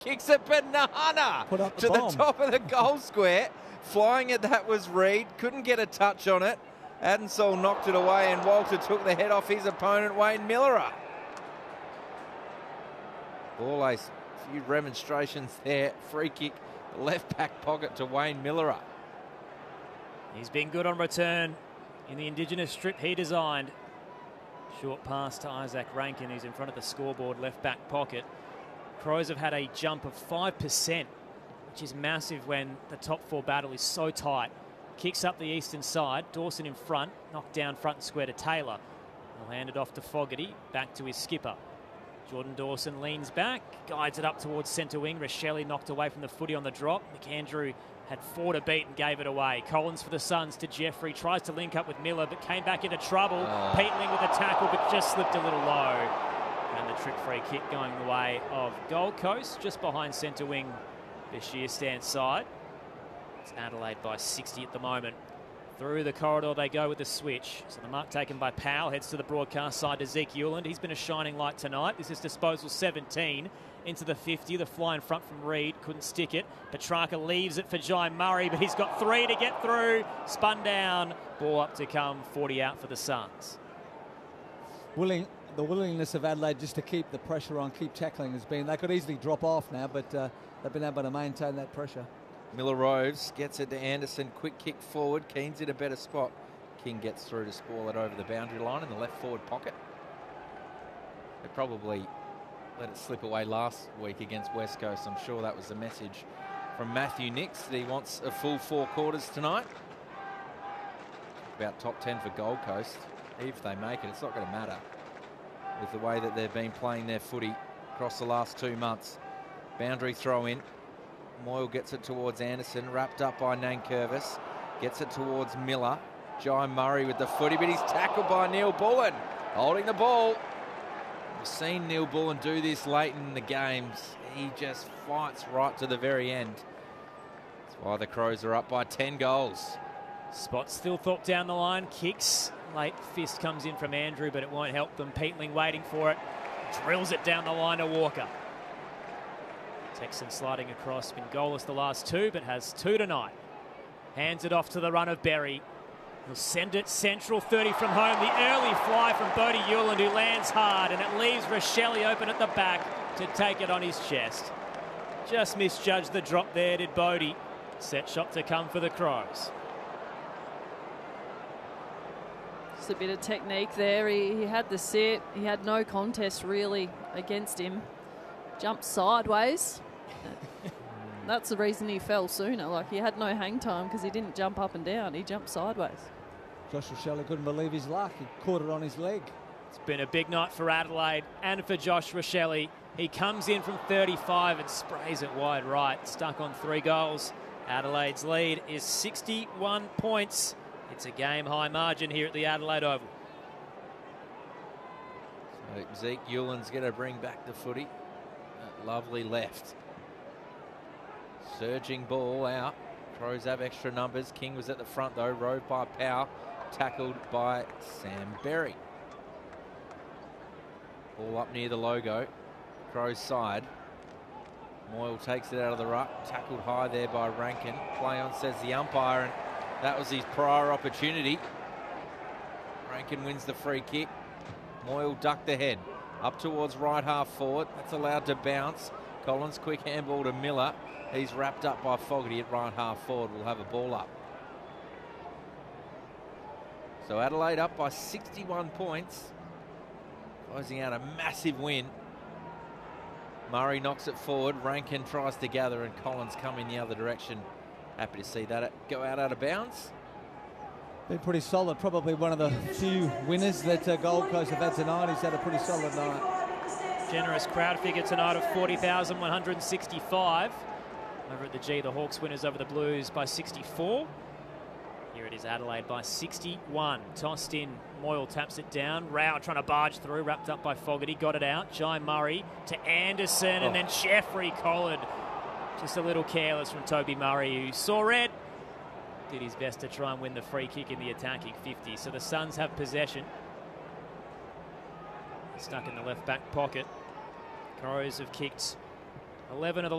Kicks a banana to the top of the goal square. Flying it, that was Reid. Couldn't get a touch on it. Adensol knocked it away and Walter took the head off his opponent, Wayne Miller. Ball ace, a few remonstrations there. Free kick, left back pocket to Wayne Miller. He's been good on return in the Indigenous strip he designed. Short pass to Isaac Rankin, who's in front of the scoreboard, left back pocket. Crows have had a jump of 5%, which is massive when the top four battle is so tight. Kicks up the eastern side, Dawson in front, knocked down front and square to Taylor. He'll hand it off to Fogarty, back to his skipper. Jordan Dawson leans back, guides it up towards centre wing. Rochelle knocked away from the footy on the drop. McAndrew had 4 to beat and gave it away. Collins for the Suns to Jeffrey, tries to link up with Miller, but came back into trouble. Peatling with a tackle, but just slipped a little low. And the trick free kick going the way of Gold Coast, just behind centre wing, Bashir stands side. It's Adelaide by 60 at the moment. Through the corridor they go with the switch. So the mark taken by Powell heads to the broadcast side to Zeke Uland. He's been a shining light tonight. This is disposal 17 into the 50. The fly in front from Reid, couldn't stick it. Petrarca leaves it for Jai Murray, but he's got 3 to get through. Spun down, ball up to come, 40 out for the Suns. The willingness of Adelaide just to keep the pressure on, keep tackling has been, they could easily drop off now, but they've been able to maintain that pressure. Miller Roves gets it to Anderson, quick kick forward, Keane's in a better spot. King gets through to spoil it over the boundary line in the left forward pocket. They probably let it slip away last week against West Coast. I'm sure that was the message from Matthew Nicks that he wants a full 4 quarters tonight. About top 10 for Gold Coast. If they make it, it's not going to matter with the way that they've been playing their footy across the last 2 months. Boundary throw in. Moyle gets it towards Anderson, wrapped up by Nankervis. Gets it towards Miller. Jai Murray with the footy, but he's tackled by Neil Bullen. Holding the ball. We've seen Neil Bullen do this late in the games. He just fights right to the very end. That's why the Crows are up by 10 goals. Spot still thought down the line, kicks. Late fist comes in from Andrew, but it won't help them. Peatling waiting for it. Drills it down the line to Walker. Texan sliding across, been goalless the last 2, but has 2 tonight. Hands it off to the run of Berry. He'll send it central, 30 from home. The early fly from Bodie Uland, who lands hard, and it leaves Rochelle open at the back to take it on his chest. Just misjudged the drop there, did Bodie. Set shot to come for the Crows. Just a bit of technique there. He had the sit. He had no contest really against him. Jumped sideways. That's the reason he fell sooner. Like, he had no hang time because he didn't jump up and down. He jumped sideways. Josh Rochelle couldn't believe his luck. He caught it on his leg. It's been a big night for Adelaide and for Josh Rochelle. He comes in from 35 and sprays it wide right. Stuck on 3 goals. Adelaide's lead is 61 points. It's a game-high margin here at the Adelaide Oval. So Zeke Uland's going to bring back the footy. That lovely left. Surging ball out. Crows have extra numbers. King was at the front though, rode by Powell. Tackled by Sam Berry. Ball up near the logo. Crows side. Moyle takes it out of the ruck. Tackled high there by Rankin. Play on, says the umpire, and that was his prior opportunity. Rankin wins the free kick. Moyle ducked the head. Up towards right half forward. That's allowed to bounce. Collins quick handball to Miller. He's wrapped up by Fogarty at right half forward. We'll have a ball up. So Adelaide up by 61 points. Closing out a massive win. Murray knocks it forward. Rankin tries to gather and Collins coming the other direction. Happy to see that go out of bounds. Been pretty solid. Probably one of the few winners that Gold Coast have had tonight. He's had a pretty solid night. Generous crowd figure tonight of 40,165. Over at the G, the Hawks winners over the Blues by 64. Here it is, Adelaide by 61. Tossed in, Moyle taps it down. Rao trying to barge through, wrapped up by Fogarty, got it out. Jai Murray to Anderson, and then Jeffrey Collard. Just a little careless from Toby Murray, who saw red. Did his best to try and win the free kick in the attacking 50. So the Suns have possession. Stuck in the left back pocket. Crows have kicked 11 of the